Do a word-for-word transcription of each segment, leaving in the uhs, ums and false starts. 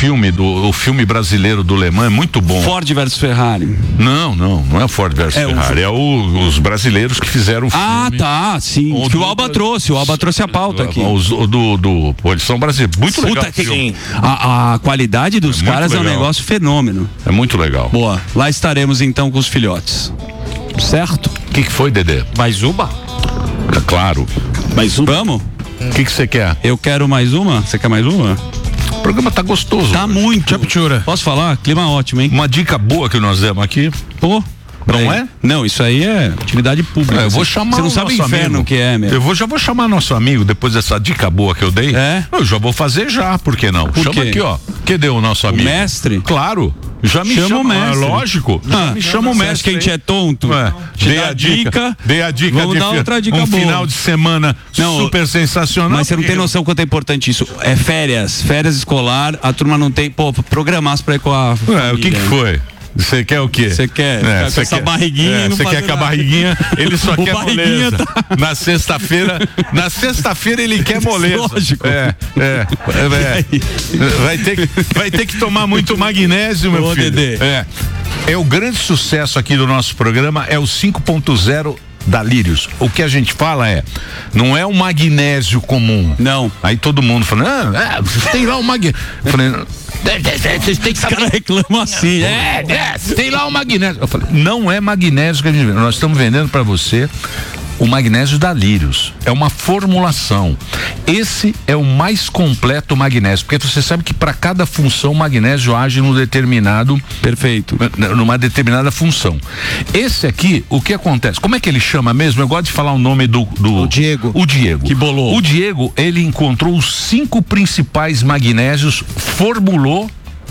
filme do o filme brasileiro do Le Mans é muito bom. Ford versus Ferrari. Não, não, não é Ford versus é Ferrari, o... é o, os brasileiros que fizeram o filme. Ah, tá, sim. O que o Alba trouxe, o Alba trouxe a pauta aqui. Os, do, do, do, pô, eles são brasileiros, muito Puta legal. Que... A, a qualidade dos é caras legal. é um negócio fenômeno. É muito legal. Boa, lá estaremos então com os filhotes. Certo? O que, que foi, Dedê? Mais uma? É claro. Mais uma? Vamos? O que você que quer? Eu quero mais uma. Você quer mais uma? O programa tá gostoso. Tá hoje. muito. Chaptura. Posso falar? Clima ótimo, hein? Uma dica boa que nós demos aqui. Pô. Não é? Não, isso aí é atividade pública. É, eu vou chamar Você não sabe o inferno que é, meu. Eu vou, já vou chamar nosso amigo, depois dessa dica boa que eu dei. É? Eu já vou fazer já, por que não? Por Chama quê? aqui, ó. Cadê o nosso amigo? O mestre? Claro. Já me chama, chama o mestre. É, lógico. Ah, me chama o mestre. Você acha que a gente é tonto? É. Dei a dica, dica. Dei a dica Vamos de dar outra dica um boa. final de semana não, super sensacional. Mas você não tem noção quanto é importante isso. É férias, férias escolar, a turma não tem, pô, programasse pra ir com a É, o que que foi? Você quer o quê? Você quer é, com essa quer, barriguinha é, e não Você quer fazer com a nada. barriguinha, ele só quer moleza. Tá... Na sexta-feira, na sexta-feira ele quer moleza. Lógico. É, é, é. Vai ter, que, vai ter que tomar muito magnésio, meu Ô, filho. Dedê. É. É o grande sucesso aqui do nosso programa, é o cinco ponto zero da Lírios. O que a gente fala é, não é o magnésio comum. Não. Aí todo mundo fala, ah, é, tem lá o magnésio. Eu falei, vocês têm que saber. Os caras reclamam assim. É, é, tem lá o magnésio. Eu falei, não é magnésio que a gente vende. Nós estamos vendendo para você o magnésio da Lírios. É uma formulação. Esse é o mais completo magnésio, porque você sabe que para cada função o magnésio age num determinado. Perfeito. Numa determinada função. Esse aqui, o que acontece? Como é que ele chama mesmo? Eu gosto de falar o nome do. do o Diego. O Diego. Que bolou. O Diego, ele encontrou os cinco principais magnésios, formulou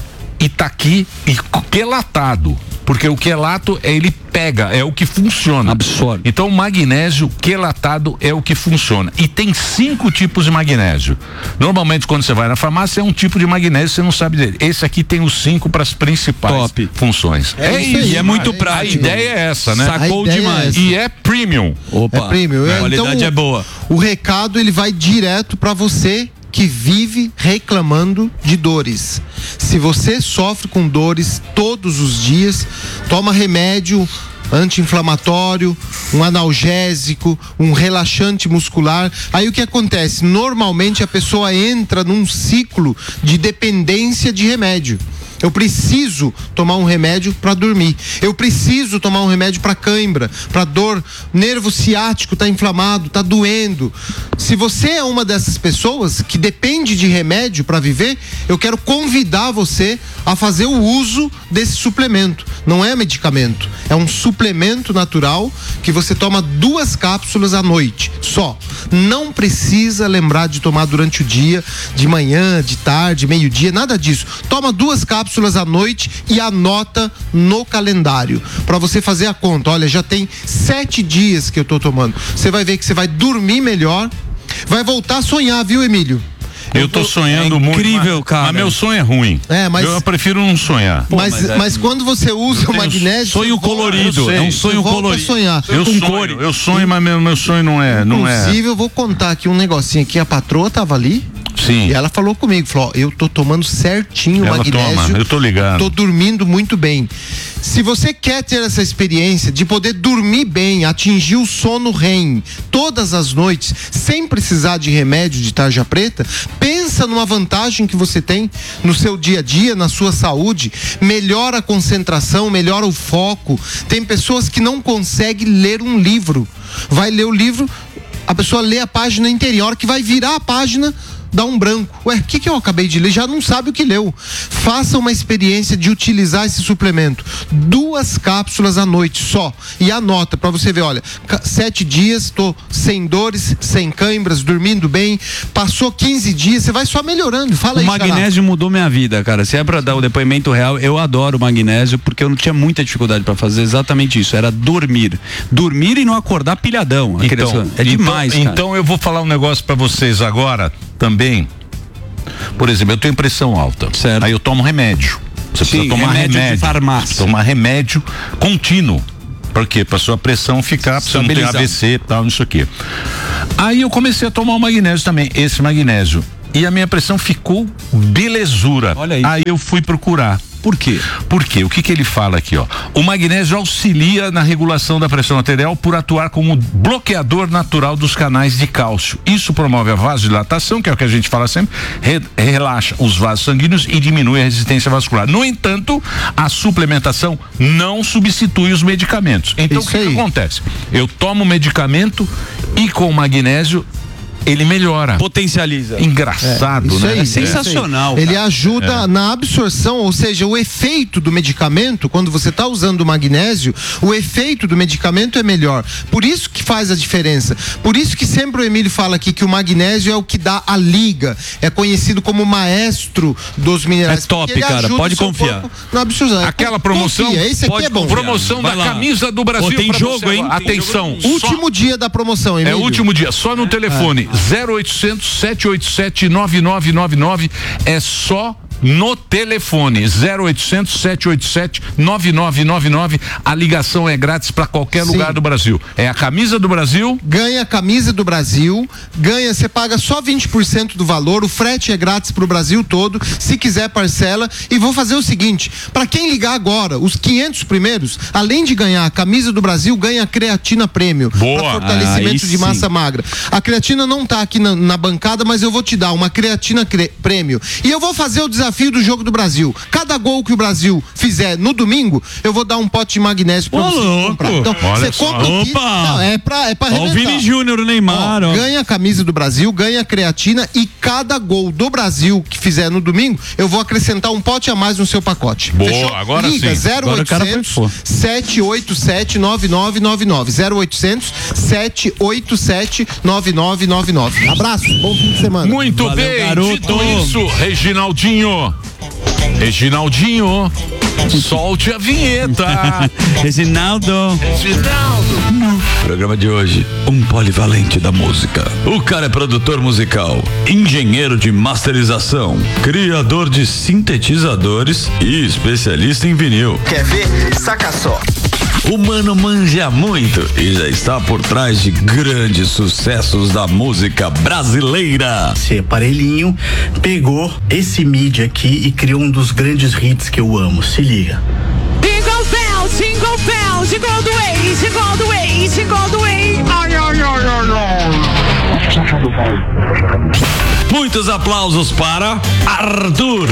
e tá aqui e quelatado. Porque o quelato, ele pega, é o que funciona. Absorve. Então o magnésio quelatado é o que funciona. E tem cinco tipos de magnésio. Normalmente quando você vai na farmácia é um tipo de magnésio, você não sabe dele. Esse aqui tem os cinco para as principais Top. funções. É, é isso aí, e é muito é, prático. A ideia é essa, né? Sacou demais. É e é premium. Opa. É premium. A qualidade então, é boa. O recado ele vai direto para você que vive reclamando de dores. Se você sofre com dores todos os dias, toma remédio anti-inflamatório, um analgésico, um relaxante muscular. Aí o que acontece? Normalmente a pessoa entra num ciclo de dependência de remédio. Eu preciso tomar um remédio para dormir. Eu preciso tomar um remédio para cãibra, para dor. Nervo ciático está inflamado, está doendo. Se você é uma dessas pessoas que depende de remédio para viver, eu quero convidar você a fazer o uso desse suplemento. Não é medicamento, é um suplemento natural que você toma duas cápsulas à noite, só. Não precisa lembrar de tomar durante o dia, de manhã, de tarde, meio-dia, nada disso. Toma duas cápsulas à noite e anota no calendário para você fazer a conta. Olha, já tem sete dias que eu tô tomando. Você vai ver que você vai dormir melhor, vai voltar a sonhar, viu, Emílio? Eu tô sonhando é muito. incrível, mas, cara. Mas meu sonho é ruim. É, mas... Eu prefiro não sonhar. Pô, mas, mas, é... mas quando você usa o magnésio... Sonho colorido. É um sonho colorido. Sonhar. Eu com sonho, cores. eu sonho, mas meu, meu sonho não é. Não Inclusive, é... eu vou contar aqui um negocinho aqui. A patroa tava ali. Sim. E ela falou comigo, falou, ó, eu tô tomando certinho o ela magnésio. Toma, eu tô ligado. Tô dormindo muito bem. Se você quer ter essa experiência de poder dormir bem, atingir o sono R E M todas as noites, sem precisar de remédio de tarja preta, pensa numa vantagem que você tem no seu dia a dia, na sua saúde, melhora a concentração, melhora o foco. Tem pessoas que não conseguem ler um livro. Vai ler o livro, a pessoa lê a página inteira, a hora que vai virar a página, dá um branco. Ué, o que, que eu acabei de ler? Já não sabe o que leu. Faça uma experiência de utilizar esse suplemento. Duas cápsulas à noite só. E anota pra você ver, olha, sete dias, tô sem dores, sem cãibras, dormindo bem. Passou quinze dias, você vai só melhorando. Fala aí, O magnésio cara. mudou minha vida, cara. Se é pra dar o depoimento real, eu adoro o magnésio, porque eu não tinha muita dificuldade pra fazer exatamente isso. Era dormir. Dormir e não acordar pilhadão. Então, é demais, então, cara. Então eu vou falar um negócio pra vocês agora também. Por exemplo, eu tenho pressão alta. Certo. Aí eu tomo remédio. Você Sim, precisa tomar remédio, remédio. de farmácia. Tomar remédio contínuo. Por quê? Pra sua pressão ficar, pra você não ter A V C e tal, isso aqui. Aí eu comecei a tomar o magnésio também. Esse magnésio e a minha pressão ficou belezura. Olha aí. Aí eu fui procurar. Por quê? Por quê? O que que ele fala aqui, ó? O magnésio auxilia na regulação da pressão arterial por atuar como bloqueador natural dos canais de cálcio. Isso promove a vasodilatação, que é o que a gente fala sempre, re, relaxa os vasos sanguíneos e diminui a resistência vascular. No entanto, a suplementação não substitui os medicamentos. Então, Isso o que, que acontece? Eu tomo medicamento e com magnésio ele melhora. Potencializa. Engraçado, é, isso né? aí, É sensacional. Ele cara. ajuda É. na absorção, ou seja, o efeito do medicamento, quando você está usando o magnésio, o efeito do medicamento é melhor. Por isso que faz a diferença. Por isso que sempre o Emílio fala aqui que o magnésio é o que dá a liga. É conhecido como o maestro dos minerais. É top, porque ele cara, ajuda pode o seu confiar. corpo na absorção. Aquela promoção, Confia, esse aqui pode é bom. confiar. Promoção Vai da lá. camisa do Brasil. Pô, tem pra jogo, você. hein? Atenção. Tem só- Último dia da promoção, É Emílio. o último dia, só no telefone zero oitocentos, sete oito sete, nove nove nove nove, é só no telefone zero oitocentos, sete oito sete, nove nove nove nove. A ligação é grátis para qualquer Sim. lugar do Brasil. É a camisa do Brasil. Ganha a camisa do Brasil, ganha, você paga só vinte por cento do valor, o frete é grátis pro Brasil todo, se quiser parcela, e vou fazer o seguinte, para quem ligar agora, os quinhentos primeiros, além de ganhar a camisa do Brasil, ganha a creatina prêmio, Boa. para fortalecimento Aí de sim. massa magra. A creatina não tá aqui na, na bancada, mas eu vou te dar uma creatina cre- prêmio, e eu vou fazer o desafio do jogo do Brasil. Cada gol que o Brasil fizer no domingo, eu vou dar um pote de magnésio pra Ô, você louco. comprar. Então, Olha você só. compra o kit, Opa. não, é pra, é pra Ó, o arrebentar. Vini Júnior, o Neymar, Ó, ó. ganha a camisa do Brasil, ganha a creatina, e cada gol do Brasil que fizer no domingo, eu vou acrescentar um pote a mais no seu pacote. Boa, agora Liga sim. zero Agora o cara oitocentos, foi, pô. sete oito sete, nove nove nove nove zero oitocentos, sete oito sete, nove nove nove nove. Abraço, bom fim de semana. Muito Valeu, bem, garoto. dito isso, Reginaldinho. Reginaldinho, solte a vinheta. Reginaldo. Reginaldo. Programa de hoje, um polivalente da música. O cara é produtor musical, engenheiro de masterização, criador de sintetizadores e especialista em vinil. Quer ver? Saca só. O mano manja muito e já está por trás de grandes sucessos da música brasileira. Esse aparelhinho pegou esse MIDI aqui e criou um dos grandes hits que eu amo. Se liga. Jingle bell, jingle bell, jingle all the way, jingle all the way, jingle all the way. Ai, ai, ai, ai, ai. Muitos aplausos para Arthur.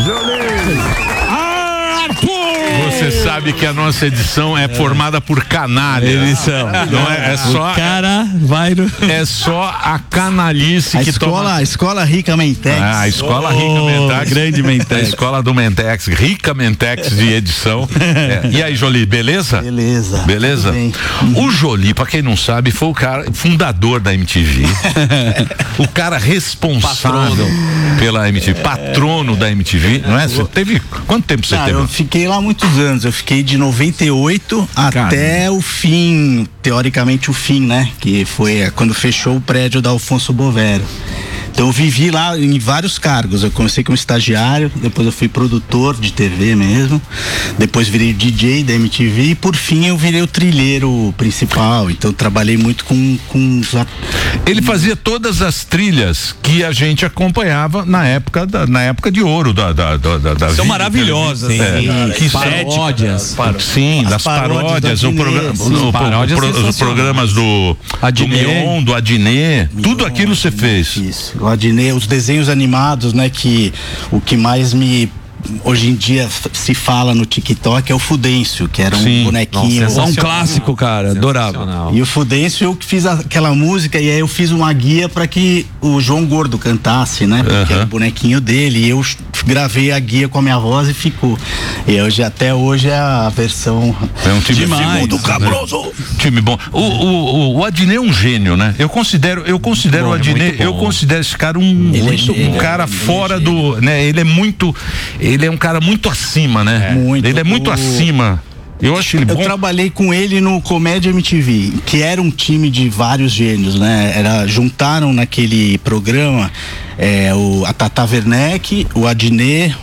Você sabe que a nossa edição é formada por canalha. Edição. Não é, é só O cara vai no... é só a canalice A que escola, toma. a escola Rica Mentex. Ah, a escola Oh, Rica Mentex. grande Mentex. A escola do Mentex, Rica Mentex de edição. É. E aí, Jolie, beleza? Beleza. Beleza? Tudo bem. O Jolie, pra quem não sabe, foi o cara fundador da M T V. O cara responsável pela M T V, patrono da M T V, não é? Você teve quanto tempo você Ah, teve? eu fiquei lá muitos anos. Eu fiquei de noventa e oito até o fim, teoricamente o fim, né? Que foi quando fechou o prédio da Alfonso Bovero. Então eu vivi lá em vários cargos. Eu comecei como estagiário, depois eu fui produtor de T V mesmo, depois virei D J da M T V e por fim eu virei o trilheiro principal. Então eu trabalhei muito com, com os at- Ele fazia todas as trilhas que a gente acompanhava na época da, na época de ouro da da da, da, da São vida, maravilhosas, é, né? que Paródias. sim, As das paródias paródias, do o Adnet, programa, sim. o- o- Paródias pro- os sensacionais. programas do Adnet. do Mion, do Adnet, tudo aquilo você fez. Isso. O Adnet, os desenhos animados, né? Que o que mais me hoje em dia f- se fala no TikTok é o Fudêncio, que era um Sim. bonequinho. É um clássico, cara. Adorava. E o Fudêncio, eu que fiz a- aquela música e aí eu fiz uma guia para que o João Gordo cantasse, né? Porque Aham. era o bonequinho dele e eu ch- gravei a guia com a minha voz e ficou. E hoje, até hoje é a versão É um time Demais. segundo cabroso. Time bom. O, o, o, o Adnet é um gênio, né? Eu considero, eu considero Bom, o é Adnet, muito bom. eu considero esse cara um, Ele é muito, um gênio, cara ele é fora gênio. do, né? Ele é muito, ele é um cara muito acima, né? Muito. Ele é muito O- acima. Eu acho ele Eu bom. trabalhei com ele no Comédia M T V, que era um time de vários gênios, né? Era, juntaram naquele programa é, o, a Tata Werneck, o Adnet,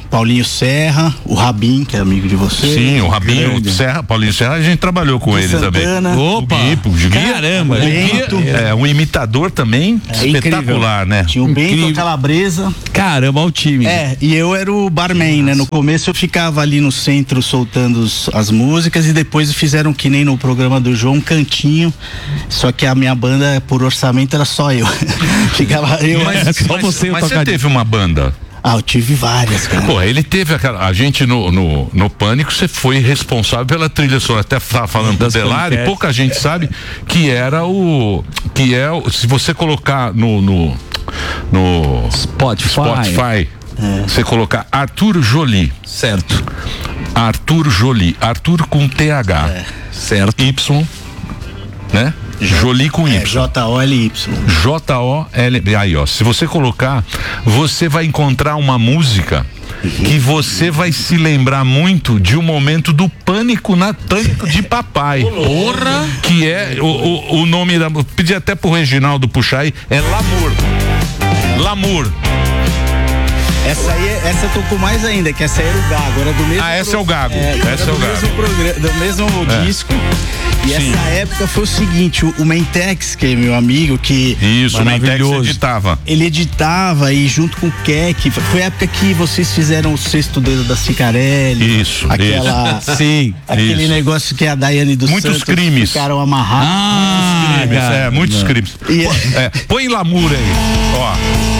Paulinho Serra, o Rabin, que é amigo de você. Sim, o Rabinho Grande. Serra, Paulinho Serra, a gente trabalhou com Gui ele Santana. também. Opa! O Gui, o Gui, Caramba, o Gui Bento. é um imitador também É espetacular, né? Tinha o Bento Incrível. Calabresa. Caramba, olha o time. É, e eu era o barman, né? No começo eu ficava ali no centro soltando os- as músicas e depois fizeram que nem no programa do João, um cantinho. Só que a minha banda, por orçamento, era só eu. Ficava eu. Mas, É só mas- você mas tocar você teve uma banda? Ah, eu tive várias, cara. Pô, ele teve aquela. A gente no, no, no Pânico, você foi responsável pela trilha sonora. Até tava falando do Das Delari, Paniquete. pouca gente sabe que era o. Que é o. Se você colocar no. No, no Spotify. Spotify, você colocar Arthur Jolie. Certo. Arthur Jolie. Arthur com T H. Certo. Y. Né? Jolie com É, Y. J O L Y. J O L. Aí, ó. Se você colocar, você vai encontrar uma música que você vai se lembrar muito de um momento do Pânico na Pânico de Papai. Porra! Que é o, o, o nome da. Pedi até pro Reginaldo puxar aí. É Lamour. Lamour. Essa aí, essa tocou mais ainda, que essa aí era o Gago, era do mesmo. Ah, essa é o Gago. É, Essa era é o do Gago. mesmo programa, do mesmo É. disco. E Sim. essa época foi o seguinte, o, o Mentex, que é meu amigo, que Isso, o Mentex maravilhoso, editava. ele editava e junto com o Keck, foi a época que vocês fizeram o Sexto Dedo da Cicarelli. Isso, Aquela, isso. Sim. aquele isso. negócio que a Daiane dos Muitos Santos crimes. ficaram amarrados. Ah, Crimes, cara. é, muitos crimes. E- Pô, é, põe Lamour aí. Ó,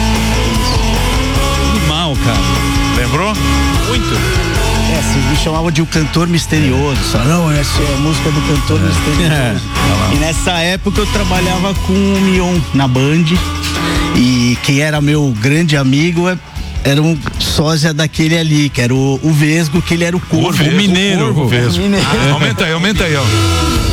Animal, cara. lembrou? Muito. É, se me chamavam de o cantor misterioso. Só, não, essa é a música do cantor misterioso. E nessa época eu trabalhava com o Mion na Band. E quem era meu grande amigo é- era um sósia daquele ali, que era o, o Vesgo, que ele era o corvo. Vesgo, o mineiro. o Vesgo. O mineiro. Ah, aumenta aí, aumenta aí, ó.